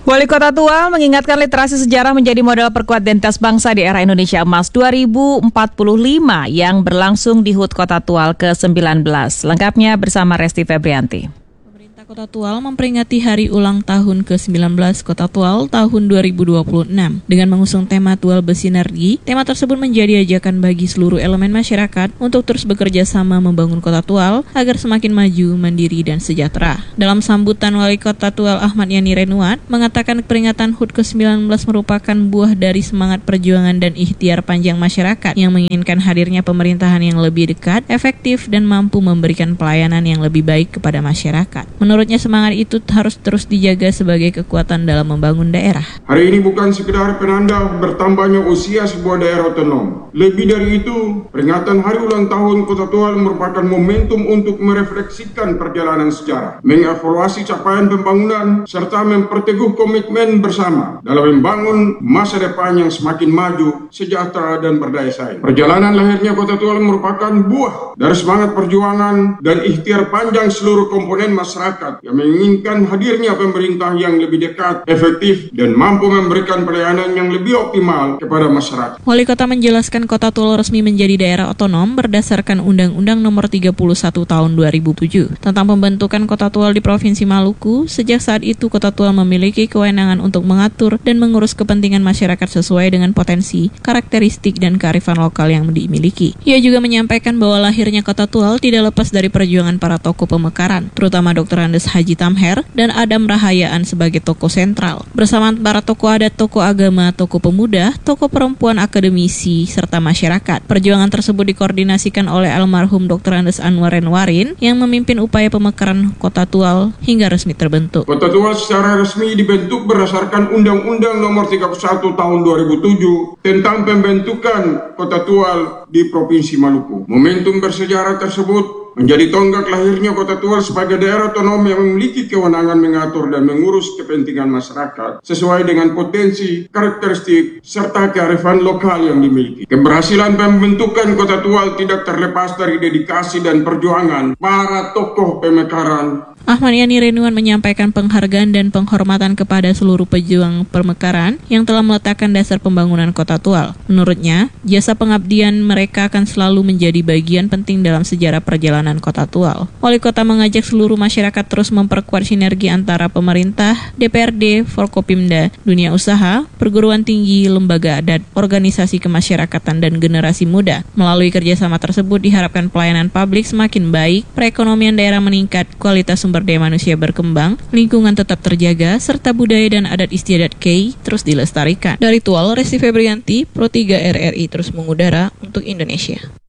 Wali Kota Tual mengingatkan literasi sejarah menjadi modal perkuat identitas bangsa di era Indonesia Emas 2045 yang berlangsung di HUT Kota Tual ke-19. Lengkapnya bersama Resti Febrianti. Kota Tual memperingati hari ulang tahun ke-19 Kota Tual tahun 2026 dengan mengusung tema Tual Bersinergi. Tema tersebut menjadi ajakan bagi seluruh elemen masyarakat untuk terus bekerja sama membangun Kota Tual agar semakin maju, mandiri, dan sejahtera. Dalam sambutan, Wali Kota Tual Ahmad Yani Renuat mengatakan peringatan HUT ke-19 merupakan buah dari semangat perjuangan dan ikhtiar panjang masyarakat yang menginginkan hadirnya pemerintahan yang lebih dekat, efektif, dan mampu memberikan pelayanan yang lebih baik kepada masyarakat. Menurutnya semangat itu harus terus dijaga sebagai kekuatan dalam membangun daerah. Hari ini bukan sekedar penanda bertambahnya usia sebuah daerah otonom. Lebih dari itu, peringatan hari ulang tahun Kota Tual merupakan momentum untuk merefleksikan perjalanan sejarah, mengevaluasi capaian pembangunan, serta memperteguh komitmen bersama dalam membangun masa depan yang semakin maju, sejahtera, dan berdaya saing. Perjalanan lahirnya Kota Tual merupakan buah dari semangat perjuangan dan ikhtiar panjang seluruh komponen masyarakat yang menginginkan hadirnya pemerintah yang lebih dekat, efektif, dan mampu memberikan pelayanan yang lebih optimal kepada masyarakat. Wali Kota menjelaskan Kota Tual resmi menjadi daerah otonom berdasarkan Undang-Undang Nomor 31 Tahun 2007 tentang pembentukan Kota Tual di Provinsi Maluku. Sejak saat itu, Kota Tual memiliki kewenangan untuk mengatur dan mengurus kepentingan masyarakat sesuai dengan potensi, karakteristik, dan kearifan lokal yang dimiliki. Ia juga menyampaikan bahwa lahirnya Kota Tual tidak lepas dari perjuangan para tokoh pemekaran, terutama Dr. Andes Haji Tamher dan Adam Rahayaan sebagai tokoh sentral. Bersama para tokoh adat, tokoh agama, tokoh pemuda, tokoh perempuan, akademisi, serta masyarakat. Perjuangan tersebut dikoordinasikan oleh almarhum Dr. Andes Anwar Renwarin yang memimpin upaya pemekaran Kota Tual hingga resmi terbentuk. Kota Tual secara resmi dibentuk berdasarkan Undang-Undang Nomor 31 Tahun 2007 tentang pembentukan Kota Tual di Provinsi Maluku. Momentum bersejarah tersebut menjadi tonggak lahirnya Kota Tual sebagai daerah otonom yang memiliki kewenangan mengatur dan mengurus kepentingan masyarakat sesuai dengan potensi, karakteristik, serta kearifan lokal yang dimiliki. Keberhasilan pembentukan Kota Tual tidak terlepas dari dedikasi dan perjuangan para tokoh pemekaran. Ahmad Yani Renuat menyampaikan penghargaan dan penghormatan kepada seluruh pejuang pemekaran yang telah meletakkan dasar pembangunan Kota Tual. Menurutnya, jasa pengabdian mereka akan selalu menjadi bagian penting dalam sejarah perjalanan Kota Tual. Wali Kota mengajak seluruh masyarakat terus memperkuat sinergi antara pemerintah, DPRD, Forkopimda, dunia usaha, perguruan tinggi, lembaga adat, organisasi kemasyarakatan, dan generasi muda. Melalui kerjasama tersebut diharapkan pelayanan publik semakin baik, perekonomian daerah meningkat, kualitas sumber daya manusia berkembang, lingkungan tetap terjaga, serta budaya dan adat istiadat Kei terus dilestarikan. Dari Tual, Resti Febrianti, Pro 3 RRI terus mengudara untuk Indonesia.